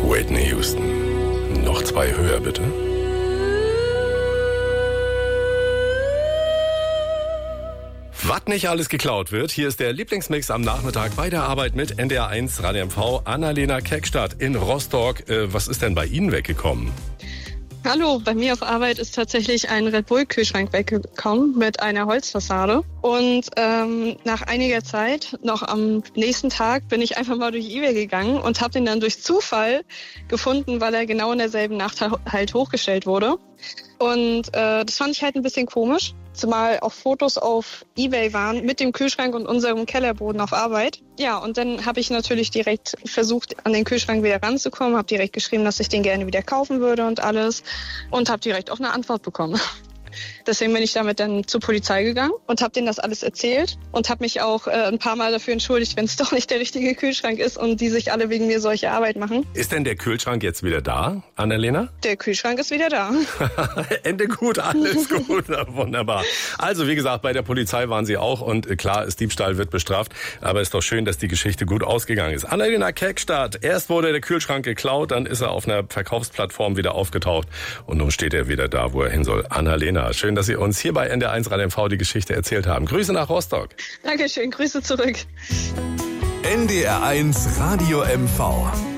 Whitney Houston. Noch 2 höher, bitte. Was nicht alles geklaut wird, hier ist der Lieblingsmix am Nachmittag bei der Arbeit mit NDR1 Radio MV. Annalena Keckstadt in Rostock. Was ist denn bei Ihnen weggekommen? Hallo, bei mir auf Arbeit ist tatsächlich ein Red Bull Kühlschrank weggekommen mit einer Holzfassade. Und nach einiger Zeit, noch am nächsten Tag, bin ich einfach mal durch eBay gegangen und habe den dann durch Zufall gefunden, weil er genau in derselben Nacht halt hochgestellt wurde. Und das fand ich halt ein bisschen komisch, zumal auch Fotos auf eBay waren mit dem Kühlschrank und unserem Kellerboden auf Arbeit. Ja, und dann habe ich natürlich direkt versucht, an den Kühlschrank wieder ranzukommen, habe direkt geschrieben, dass ich den gerne wieder kaufen würde und alles und habe direkt auch eine Antwort bekommen. Deswegen bin ich damit dann zur Polizei gegangen und habe denen das alles erzählt und habe mich auch ein paar Mal dafür entschuldigt, wenn es doch nicht der richtige Kühlschrank ist und die sich alle wegen mir solche Arbeit machen. Ist denn der Kühlschrank jetzt wieder da, Annalena? Der Kühlschrank ist wieder da. Ende gut, alles gut, wunderbar. Also wie gesagt, bei der Polizei waren Sie auch und klar ist, Diebstahl wird bestraft, aber ist doch schön, dass die Geschichte gut ausgegangen ist. Annalena Keckstadt, erst wurde der Kühlschrank geklaut, dann ist er auf einer Verkaufsplattform wieder aufgetaucht und nun steht er wieder da, wo er hin soll. Annalena, schön, dass Sie uns hier bei NDR1 Radio MV die Geschichte erzählt haben. Grüße nach Rostock. Dankeschön, Grüße zurück. NDR1 Radio MV.